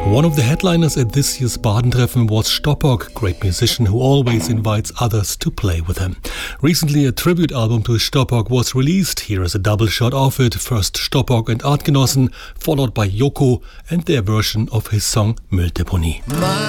One of the headliners at this year's Baden-Treffen was Stoppock, great musician who always invites others to play with him. Recently, a tribute album to Stoppock was released. Here is a double shot of it. First Stoppock and Artgenossen, followed by Yoko and their version of his song Mülldeponie.